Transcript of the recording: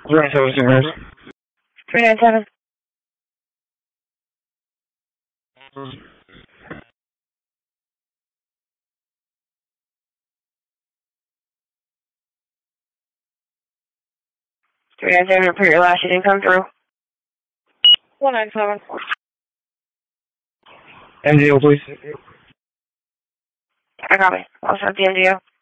097. 397. Repeat your last. You didn't come through. 197. MDO, please. I got me. I'll send the MDO.